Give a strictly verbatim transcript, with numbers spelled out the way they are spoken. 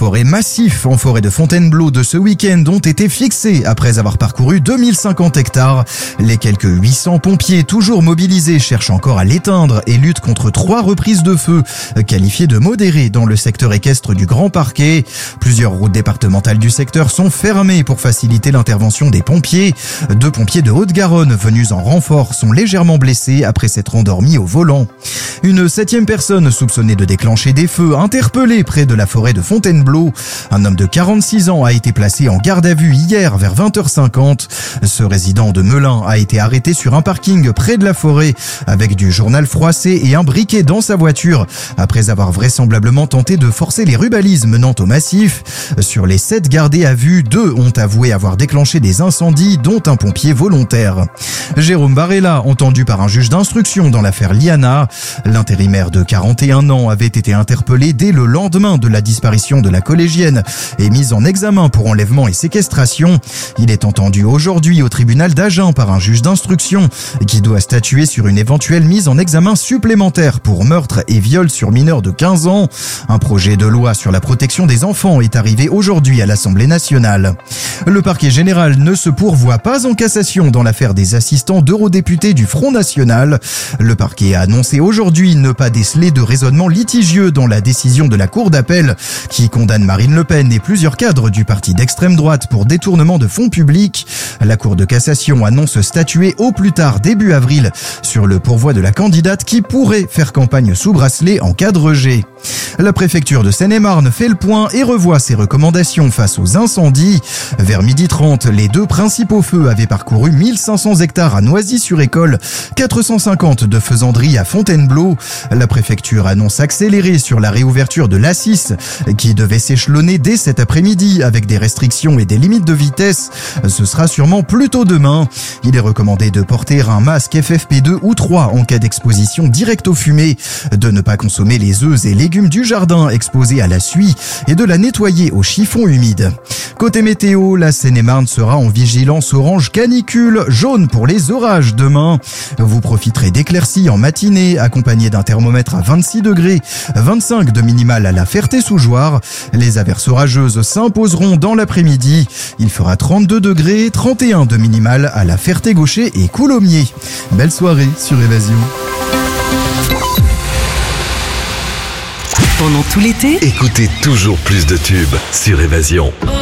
forêts massifs en forêt de Fontainebleau de ce week-end ont été fixés après avoir parcouru deux mille cinquante hectares. Les quelques huit cents pompiers toujours mobilisés cherchent encore à l'éteindre et luttent contre trois reprises de feu, qualifiées de modérées dans le secteur équestre du Grand Parquet. Plusieurs routes départementales du secteur sont fermées pour faciliter l'intervention des pompiers. Deux pompiers de Haute-Garonne venus en renfort sont légèrement blessés après s'être endormis au volant. Une septième personne soupçonnée de déclencher des feux interpellée près de la forêt de Fontainebleau. Un homme de quarante-six ans a été placé en garde à vue hier vers vingt heures cinquante. Ce résident de Melun a été arrêté sur un parking près de la forêt avec du journal froissé et un briquet dans sa voiture après avoir vraisemblablement tenté de forcer les rubalises menant au massif. Sur les sept gardés à vue, deux ont avoué avoir déclenché des incendies, dont un pompier volontaire. Jérôme Barella, entendu par un juge d'instruction dans l'affaire Liana. L'intérimaire de quarante et un ans avait été interpellé dès le lendemain de la disparition de la collégienne et mis en examen pour enlèvement et séquestration. Il est entendu aujourd'hui au tribunal d'Agen par un juge d'instruction qui doit statuer sur une éventuelle mise en examen supplémentaire pour meurtre et viol sur mineur de quinze ans. Un projet de loi sur la protection des enfants est arrivé aujourd'hui à l'Assemblée nationale. Le parquet général ne se pourvoit pas en cassation dans l'affaire des assistants d'eurodéputés du Front National. Le parquet a annoncé aujourd'hui ne pas déceler de raisonnement litigieux dans la décision de la Cour d'appel qui condamne Marine Le Pen et plusieurs cadres du parti d'extrême droite pour détournement de fonds publics. La Cour de cassation annonce statuer au plus tard début avril sur le pourvoi de la candidate qui pourrait faire campagne sous bracelet en cas de rejet. La préfecture de Seine-et-Marne fait le point et revoit ses recommandations face aux incendies. Vers midi trente, les deux principaux feux avaient parcouru mille cinq cents hectares à Noisy-sur-École, quatre cent cinquante de Faisanderie à Fontainebleau. La préfecture annonce accélérer sur la réouverture de l'A six qui devait s'échelonner dès cet après-midi avec des restrictions et des limites de vitesse. Ce sera sûrement plutôt demain. Il est recommandé de porter un masque F F P deux ou trois en cas d'exposition directe aux fumées, de ne pas consommer les œufs et légumes du jardin exposés à la suie et de la nettoyer au chiffon humide. Côté météo, la Seine-et-Marne sera en vigilance orange canicule, jaune pour les orages demain. Vous profiterez d'éclaircies en matinée, accompagnées d'un thermomètre à vingt-six degrés, vingt-cinq de minimal à la Ferté-sous-Jouarre. Les averses orageuses s'imposeront dans l'après-midi. Il fera trente-deux degrés, trente et un de minimal à la Ferté-Gaucher et Coulommiers. Belle soirée sur Évasion. Pendant tout l'été, écoutez toujours plus de tubes sur Évasion.